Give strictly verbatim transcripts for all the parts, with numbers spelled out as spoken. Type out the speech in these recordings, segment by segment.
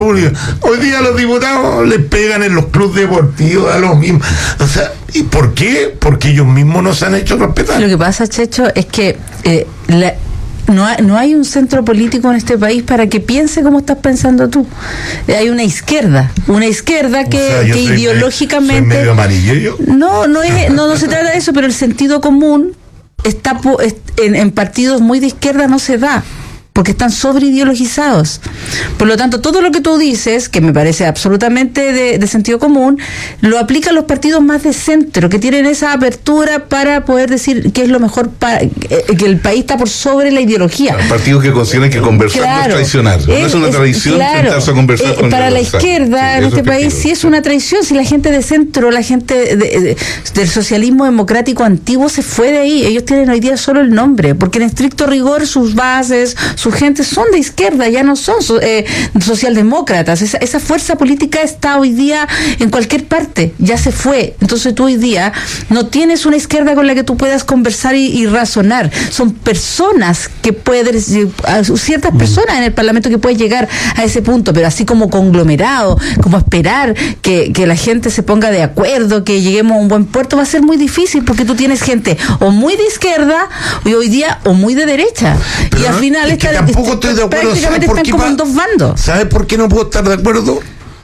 Hoy día los diputados les pegan en los clubes deportivos a los mismos. O sea, ¿y por qué? Porque ellos mismos no se han hecho respetar. Lo que pasa, Checho, es que eh, la, no, ha, no hay un centro político en este país para que piense como estás pensando tú. Eh, hay una izquierda, una izquierda que, o sea, yo que soy ideológicamente... Me, soy medio amarillo yo. No, no, es, no, no se trata de eso, pero el sentido común está en, en partidos muy de izquierda no se da, porque están sobreideologizados. Por lo tanto, todo lo que tú dices, que me parece absolutamente de, de sentido común, lo aplican los partidos más de centro, que tienen esa apertura para poder decir qué es lo mejor, para que el país está por sobre la ideología. Los partidos que consideran que conversar claro, no es traicionar, no es, es una traición claro, sentarse a conversar eh, con para la conversar. izquierda Sí, en este país efectivo. sí es una traición. Si la gente de centro, la gente de, de, del socialismo democrático antiguo se fue de ahí, ellos tienen hoy día solo el nombre, porque en estricto rigor sus bases, su gente son de izquierda, ya no son eh, socialdemócratas. Esa, esa fuerza política está hoy día en cualquier parte, ya se fue. Entonces tú hoy día no tienes una izquierda con la que tú puedas conversar y, y razonar. Son personas que pueden, ciertas personas en el Parlamento que pueden llegar a ese punto, pero así como conglomerado, como esperar que, que la gente se ponga de acuerdo, que lleguemos a un buen puerto, va a ser muy difícil, porque tú tienes gente o muy de izquierda y hoy día o muy de derecha. Pero y al no, final es que está, tampoco estoy de acuerdo. prácticamente están como en dos bandos. ¿Sabes por qué no puedo estar de acuerdo?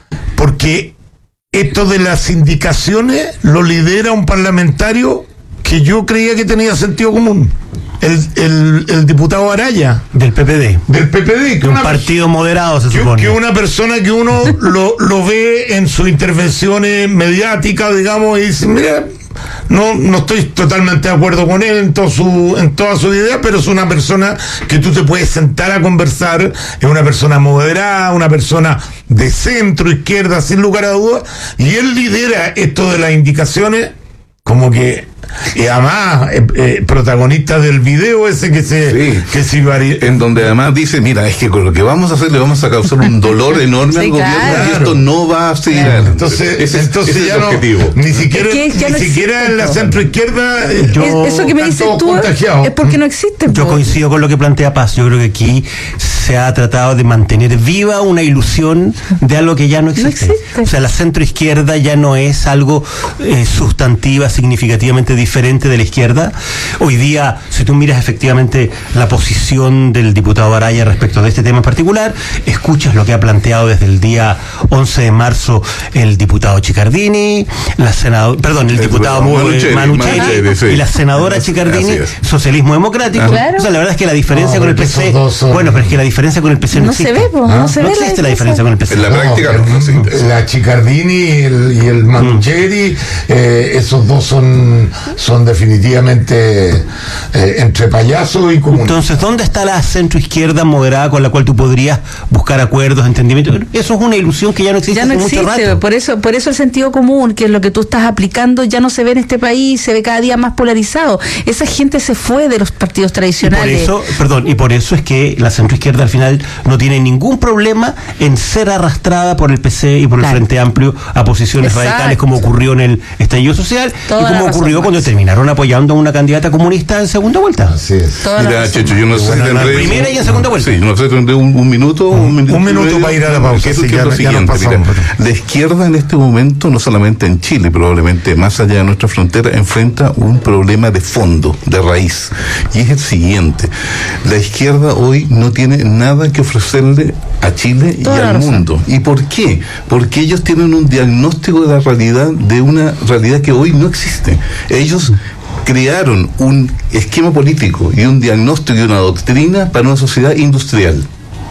Porque esto de las indicaciones lo lidera un parlamentario que yo creía que tenía sentido común. El, el, el diputado Araya. Del P P D. Del P P D. Que un una, partido moderado, se que, supone. Que una persona que uno lo, lo ve en sus intervenciones mediáticas, digamos, y dice, mira, no, no estoy totalmente de acuerdo con él en, todo su, en todas sus ideas, pero es una persona que tú te puedes sentar a conversar, es una persona moderada, una persona de centro, izquierda, sin lugar a dudas, y él lidera esto de las indicaciones, como que, y además, eh, eh, protagonista del video ese que se, sí, que se vari... en donde además dice, mira, es que con lo que vamos a hacer le vamos a causar un dolor enorme sí, al gobierno, claro. y esto no va a seguir claro. adelante. Entonces, ese, entonces ese ya es el no, objetivo. ni siquiera, Es que ya ni no siquiera existe en la todo. centro izquierda eh, Yo- Es- eso que me están dices todos tú contagiados. es porque no existe. Yo po. coincido con lo que plantea Paz. Yo creo que aquí se ha tratado de mantener viva una ilusión de algo que ya no existe. No existe. O sea, la centroizquierda ya no es algo eh, sustantiva, significativamente diferente de la izquierda. Hoy día, si tú miras efectivamente la posición del diputado Araya respecto de este tema en particular, escuchas lo que ha planteado desde el día once de marzo el diputado Chiccardini, la senadora, perdón, el, El diputado Manucheri, Manucheri, Manucheri, sí. y la senadora Chiccardini, Así es. Socialismo Democrático. Claro. O sea, la verdad es que la diferencia No, con el porque P C, esos dos son- bueno, pero es que la diferencia con el P C no, No se existe. ve, po, ¿Ah? no se No ve existe la diferencia con el P C. En la práctica no, no existe. La Chiccardini y el, y el Manucheri, eh, esos dos son, son definitivamente eh, entre payasos y comunistas. Entonces, ¿dónde está la centroizquierda moderada con la cual tú podrías buscar acuerdos, entendimientos? Eso es una ilusión que ya no existe Ya no hace mucho existe, rato. por eso, por eso el sentido común, que es lo que tú estás aplicando, ya no se ve en este país, se ve cada día más polarizado. Esa gente se fue de los partidos Y por tradicionales. eso, perdón, y por eso es que la centroizquierda al final no tiene ningún problema en ser arrastrada por el P C y por el Claro. Frente Amplio a posiciones Exacto. radicales, como ocurrió en el estallido social Toda y la como razón, ocurrió cuando Max. terminaron apoyando a una candidata comunista en segunda vuelta. Así es. Toda la Mira, razón. Checho, yo no sé si Bueno, la tendré... primera y en segunda vuelta. Sí, no sé si tendré un, un minuto, un, minuto, un minuto y medio, para ir a la pausa, que es- sí, que ya es lo no- ya nos siguiente, pasamos, mira, pero- la izquierda en este momento, no solamente en Chile, probablemente más allá de nuestra frontera, enfrenta un problema de fondo, de raíz, y es el siguiente: la izquierda hoy no tiene nada que ofrecerle a Chile y Toda la al razón. mundo. ¿Y por qué? Porque ellos tienen un diagnóstico de la realidad, de una realidad que hoy no existe. Ellos crearon un esquema político y un diagnóstico y una doctrina para una sociedad industrial.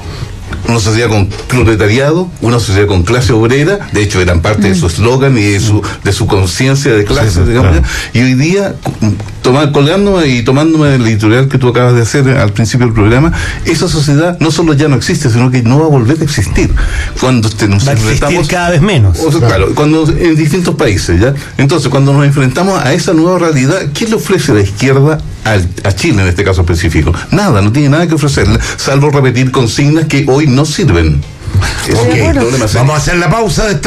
Una sociedad con proletariado, una sociedad con clase obrera, de hecho eran parte de su eslogan y de su, de su conciencia de clase, Sí, sí, digamos, claro. y hoy día, toma, colgándome y tomándome el editorial que tú acabas de hacer al principio del programa, esa sociedad no solo ya no existe, sino que no va a volver a existir. Cuando te, nos Va a existir enfrentamos... cada vez menos. O sea, claro, cuando en distintos países, ¿ya? Entonces, cuando nos enfrentamos a esa nueva realidad, ¿qué le ofrece la izquierda al, a Chile en este caso específico? Nada, no tiene nada que ofrecerle, salvo repetir consignas que hoy no sirven. Es Ok, un problema serio. vamos a hacer la pausa de esta